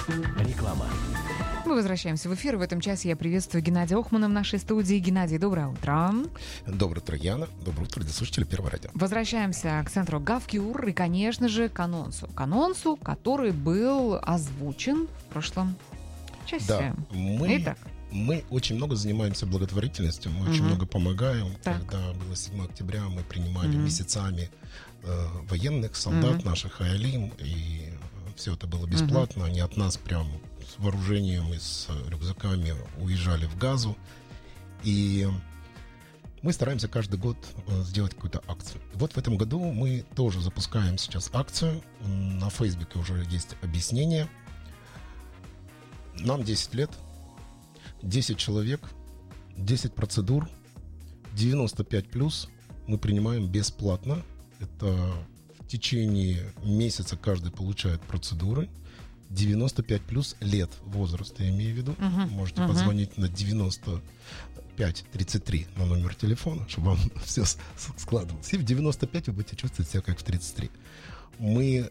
Реклама. Мы возвращаемся в эфир. В этом часе я приветствую Геннадия Охмана в нашей студии. Геннадий, доброе утро. Доброе утро, Яна. Доброе утро, радиослушатели Первого радио. Возвращаемся к центру GovCure и, конечно же, к анонсу. К анонсу, который был озвучен в прошлом часе. Да, мы очень много занимаемся благотворительностью, мы очень много помогаем. Так. Когда было 7 октября, мы принимали месяцами военных, солдат наших, аялим, и все это было бесплатно. Они от нас прям с вооружением и с рюкзаками уезжали в Газу. И мы стараемся каждый год сделать какую-то акцию. Вот в этом году мы тоже запускаем сейчас акцию. На Фейсбуке уже есть объяснение. Нам 10 лет, 10 человек, 10 процедур, 95+, мы принимаем бесплатно. Это в течение месяца каждый получает процедуры. 95+ лет возраста, я имею в виду. Можете позвонить на 95-33 на номер телефона, чтобы вам все складывалось. И в 95 вы будете чувствовать себя как в 33. Мы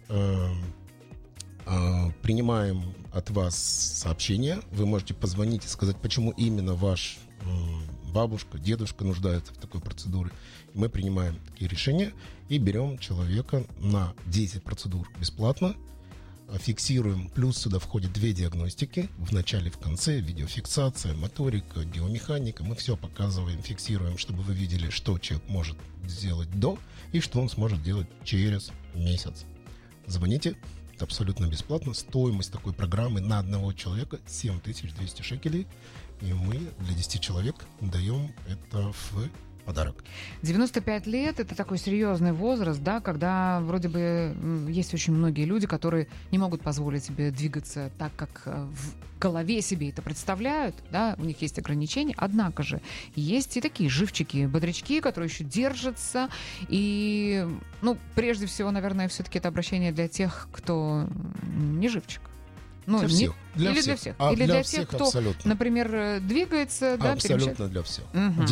принимаем от вас сообщения. Вы можете позвонить и сказать, почему именно ваш бабушка, дедушка нуждаются в такой процедуре. И мы принимаем такие решения и берем человека на 10 процедур бесплатно. Фиксируем, плюс сюда входит 2 диагностики, в начале и в конце, видеофиксация, моторика, биомеханика. Мы все показываем, фиксируем, чтобы вы видели, что человек может сделать до и что он сможет делать через месяц. Звоните, это абсолютно бесплатно. Стоимость такой программы на одного человека 7200 шекелей, и мы для 10 человек даем это в подарок. 95 лет — это такой серьезный возраст, да, когда вроде бы есть очень многие люди, которые не могут позволить себе двигаться так, как в голове себе это представляют, да, у них есть ограничения, однако же есть и такие живчики, бодрячки, которые еще держатся, и, прежде всего, наверное, все-таки это обращение для тех, кто не живчик. Для всех. Для всех. Или для тех, кто, абсолютно. Например, двигается. Да, абсолютно для всех.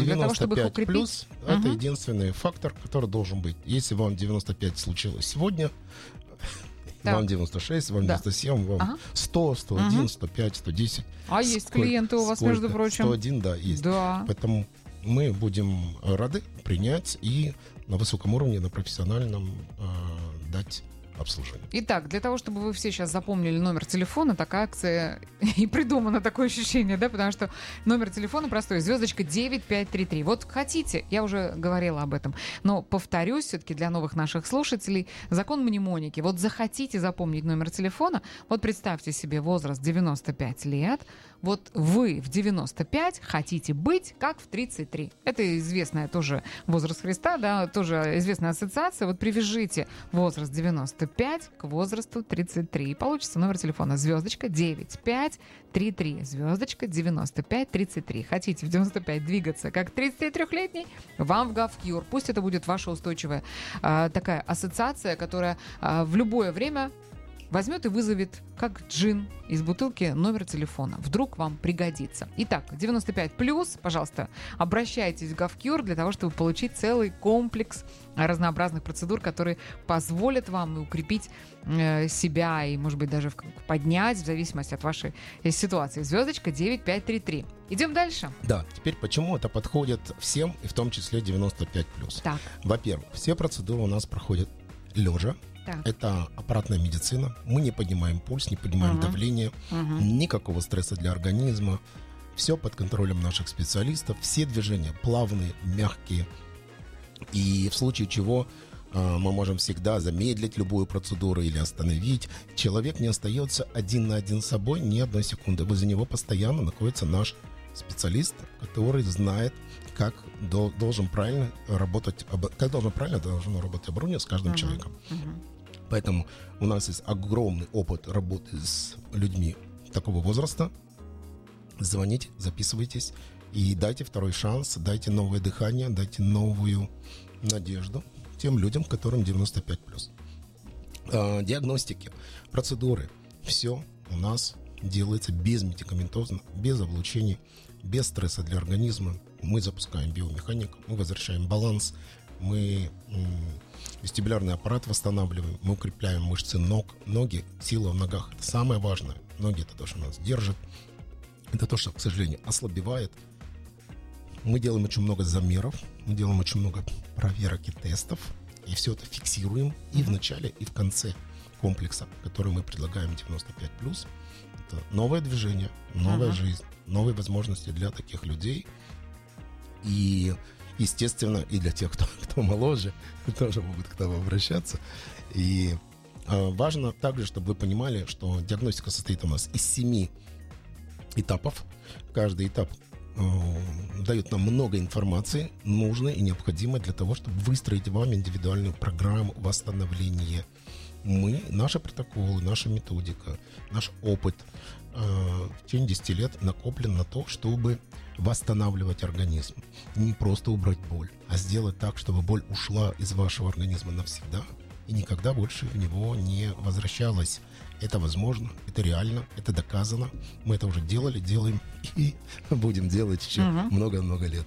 95+, это единственный фактор, который должен быть. Если вам 95 случилось сегодня, вам 96, вам 97, вам 100, 101, 105, 110. А есть клиенты у вас, между прочим? 101, да, есть. Да. Поэтому мы будем рады принять и на высоком уровне, на профессиональном дать обслуживание. Итак, для того, чтобы вы все сейчас запомнили номер телефона, такая акция и придумано такое ощущение, да, потому что номер телефона простой, звездочка 9533. Вот хотите, я уже говорила об этом, но повторюсь все-таки для новых наших слушателей, закон мнемоники. Вот захотите запомнить номер телефона, вот представьте себе возраст 95 лет, вот вы в 95 хотите быть как в 33. Это известная тоже возраст Христа, да, тоже известная ассоциация. Вот привяжите возраст 95 к возрасту 33. И получится номер телефона звездочка 9533. Звездочка 9533. Хотите в 95 двигаться как 33-летний? Вам в GovCure. Пусть это будет ваша устойчивая такая ассоциация, которая в любое время возьмет и вызовет, как джин из бутылки, номер телефона. Вдруг вам пригодится. Итак, 95+, пожалуйста, обращайтесь в GovCure для того, чтобы получить целый комплекс разнообразных процедур, которые позволят вам укрепить себя и, может быть, даже поднять в зависимости от вашей ситуации. Звездочка 9533. Идем дальше? Да, теперь почему это подходит всем, и в том числе 95+. Так. Во-первых, все процедуры у нас проходят лежа. Так. Это аппаратная медицина. Мы не поднимаем пульс, не поднимаем давление, никакого стресса для организма. Все под контролем наших специалистов. Все движения плавные, мягкие. И в случае чего мы можем всегда замедлить любую процедуру или остановить. Человек не остается один на один с собой ни одной секунды. Возле него постоянно находится наш специалист, который знает, как должно правильно работать оборудование с каждым человеком. Поэтому у нас есть огромный опыт работы с людьми такого возраста. Звоните, записывайтесь и дайте второй шанс, дайте новое дыхание, дайте новую надежду тем людям, которым 95+. Диагностики, процедуры, все у нас делается безмедикаментозно, без облучений, без стресса для организма. Мы запускаем биомеханику, мы возвращаем баланс, мы вестибулярный аппарат восстанавливаем, мы укрепляем мышцы ног, ноги, сила в ногах. Это самое важное. многие это то, что нас держит. Это то, что, к сожалению, ослабевает. Мы делаем очень много замеров, мы делаем очень много проверок и тестов, и все это фиксируем и в начале, и в конце комплекса, который мы предлагаем 95+. Это новое движение, новая жизнь, новые возможности для таких людей. И, естественно, и для тех, кто моложе, тоже могут к нам обращаться. И важно также, чтобы вы понимали, что диагностика состоит у нас из 7 этапов. Каждый этап дает нам много информации, нужной и необходимой для того, чтобы выстроить вам индивидуальную программу восстановления. Наши протоколы, наша методика, наш опыт в течение 10 лет накоплен на то, чтобы восстанавливать организм. Не просто убрать боль, а сделать так, чтобы боль ушла из вашего организма навсегда и никогда больше в него не возвращалась. Это возможно, это реально, это доказано. Мы это уже делали, делаем и будем делать еще много-много лет.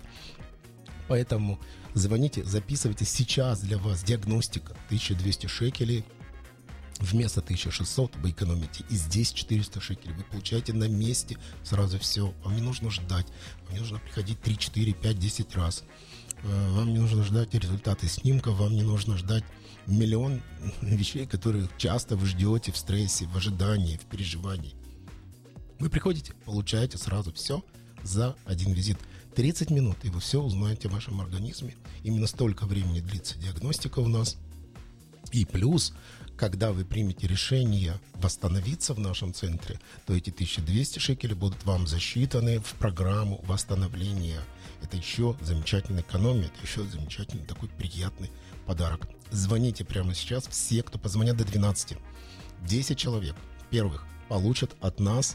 Поэтому звоните, записывайте. Сейчас для вас диагностика 1200 шекелей. Вместо 1600 вы экономите. И здесь 400 шекелей. Вы получаете на месте сразу все. Вам не нужно ждать. Вам не нужно приходить 3, 4, 5, 10 раз. Вам не нужно ждать результаты снимков. Вам не нужно ждать миллион вещей, которые часто вы ждете в стрессе, в ожидании, в переживании. Вы приходите, получаете сразу все за один визит. 30 минут, и вы все узнаете о вашем организме. Именно столько времени длится диагностика у нас. И плюс, когда вы примете решение восстановиться в нашем центре, то эти 1200 шекелей будут вам засчитаны в программу восстановления. Это еще замечательная экономия, это еще замечательный такой приятный подарок. Звоните прямо сейчас. Все, кто позвонят до 12, 10 человек первых получат от нас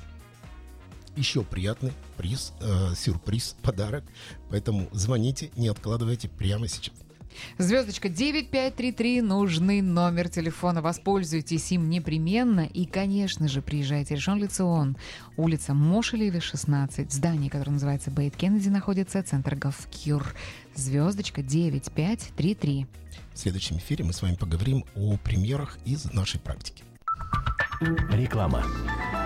еще приятный приз, сюрприз, подарок. Поэтому звоните, не откладывайте прямо сейчас. Звездочка 9533, нужный номер телефона. Воспользуйтесь им непременно. И, конечно же, приезжайте. Ришон Лецион, улица Мошелеве, 16. Здание, которое называется Бейт Кеннеди, находится центр Гавкюр. Звездочка 9533. В следующем эфире мы с вами поговорим о примерах из нашей практики. Реклама.